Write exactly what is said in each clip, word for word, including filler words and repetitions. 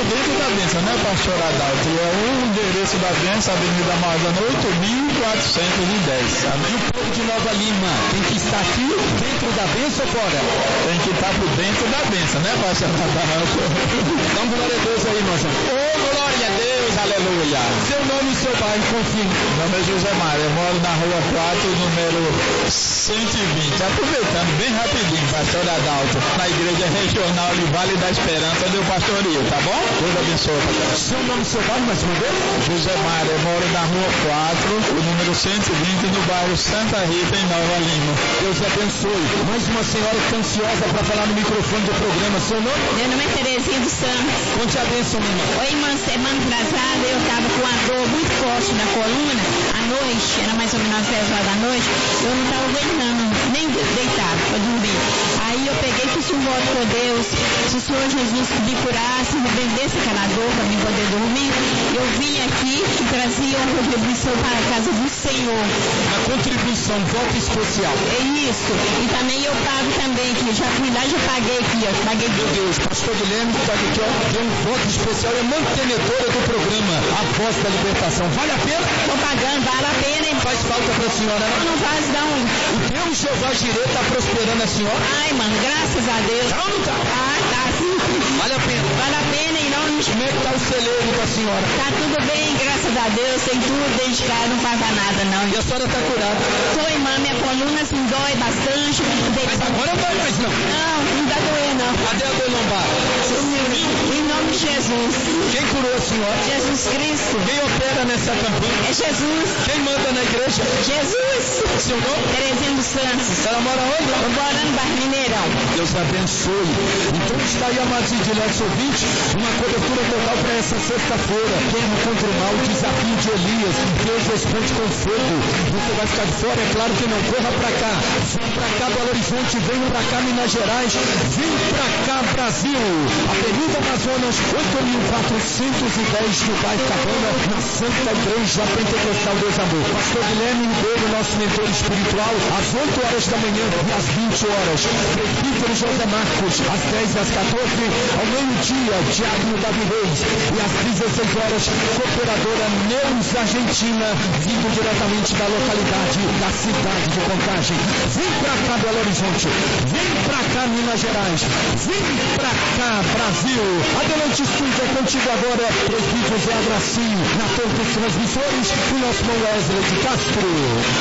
dentro da bênção, né, pastor Adalto? É o endereço da bênção, Avenida Marzana, oito mil quatrocentos e dez. E o povo de Nova Lima tem que estar aqui dentro da bênção ou fora? Tem que estar por dentro da bênção, né, pastor Adalto? Dá um glória a Deus aí, irmão. Oh, glória a Deus, aleluia. Seu nome e seu bairro, confirme. Meu nome é José Mário, eu moro na rua quatro, número cento e vinte. Aproveitando bem rapidinho, pastor Adalto, na igreja regional de Vale da Esperança, onde eu pastoreio, tá bom? Deus abençoe. Seu nome e seu bairro, mais uma vez? José Mário, eu moro na rua quatro, número cento e vinte, no bairro Santa Rita, em Nova Lima. Deus abençoe. Mais uma senhora que está ansiosa para falar no microfone do programa. Seu nome? Meu nome é Terezinha dos Santos. Conte a bênção, minha irmã. Oi, irmã, semana atrasada eu estava com uma dor muito forte na coluna. À noite, era mais ou menos às dez horas da noite, eu não estava aguentando, nem deitar para dormir. Aí eu peguei e fiz um voto com Deus. Se o Senhor Jesus me curasse, me vendesse aquela dor para mim poder dormir, eu vim aqui e trazia uma contribuição para a casa do Senhor. Uma contribuição, voto especial. É isso. E também eu pago também, que já fui lá e já paguei aqui, ó. Paguei Meu Deus, pastor Guilherme está aqui, ó. Tem um voto especial, é mantenedora do programa A Voz da Libertação. Vale a pena? Estou pagando, vale a pena, hein? Faz falta para a senhora, não? Não faz, não. O Deus Jeová Jireh está prosperando a senhora? Ai, mano, graças a Deus. Tá ou não tá? Ah, tá sim. Vale a pena. Vale a pena e não... Como é que tá o celeiro da senhora? Tá tudo bem, graças a Deus, tem tudo dentro de casa, não falta nada, não. E a senhora está curada? Tô, irmã, minha coluna assim dói bastante. Mas agora não dói mais, não. Não, não dá doer, não. Cadê a dor lombar? Sumiu. Em nome de Jesus. Quem curou a senhora? Jesus Cristo. Quem opera nessa campanha? É Jesus. Quem manda na igreja? Jesus. Seu nome? Terezinha dos Santos. Ela mora onde? Eu moro no bairro Mineirão. Deus abençoe. Então está aí, amados e diletos ouvintes, uma cobertura total para essa sexta-feira. Guerra contra o mal, desafio de Elias. Deus responde com fogo. Você vai ficar de fora, é claro que não. Corra para cá. Vem para cá, Belo Horizonte. Vem para cá, Minas Gerais. Vem para cá, Brasil. Avenida Amazonas, oito mil quatrocentos e dez do bairro Cabana, na Santa Igreja Pentecostal Deus Amor. Pastor Guilherme Ribeiro, nosso mentor espiritual, às oito horas da manhã e às vinte horas. Presbítero José Marcos, às dez e às quatorze, ao meio-dia, Diácono Davi Reis, e às dezesseis horas, cooperadora Neus Argentina, vindo diretamente da localidade da cidade de Contagem. Vem pra cá, Belo Horizonte, vem pra cá, Minas Gerais, vem pra cá, Brasil. Adelante, estúdio, é contigo agora, presbítero Zé Abracinho, na torre dos transmissores, o nosso irmão Wesley de Castro.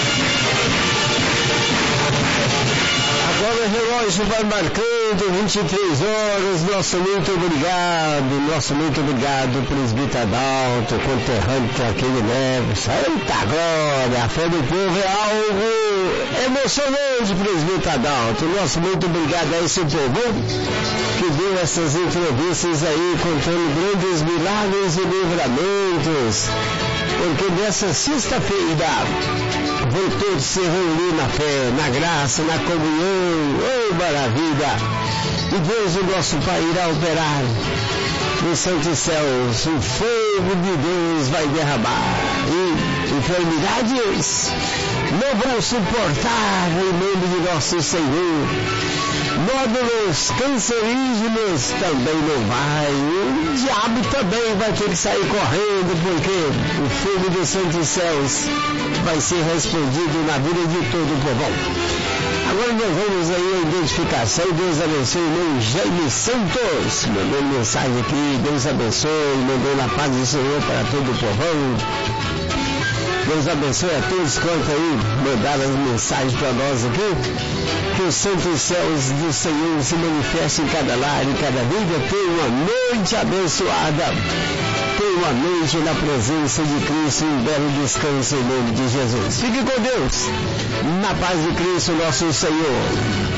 Agora o relógio vai marcando vinte e três horas. Nosso muito obrigado, nosso muito obrigado, presbítero Adalto, conterrâneo daquele Neves. Eita glória, a fé do povo é algo emocionante, presbítero Adalto. Nosso muito obrigado a esse povo que deu essas entrevistas aí, contando grandes milagres e livramentos. Porque nessa sexta-feira voltou de se reunir na fé, na graça, na comunhão. Oh, maravilha! E Deus, o nosso Pai, irá operar nos santos céus. O fogo de Deus vai derramar. E enfermidades não vão suportar em nome de nosso Senhor. Nódulos cancerígenos também não vai. O diabo também vai ter que sair correndo, porque o fogo dos santos céus vai ser respondido na vida de todo o povão. Agora nós vamos aí a identificação. Deus abençoe o irmão Jaime Santos. Mandou mensagem aqui. Deus abençoe. Mandou na paz do Senhor para todo o povão. Deus abençoe a todos quanto aí mandaram as mensagens para nós aqui. Que os santos céus do Senhor se manifestem em cada lar, em cada vida. Tenha uma noite abençoada. Tenha uma noite na presença de Cristo, um belo descanso em nome de Jesus. Fique com Deus. Na paz de Cristo, nosso Senhor.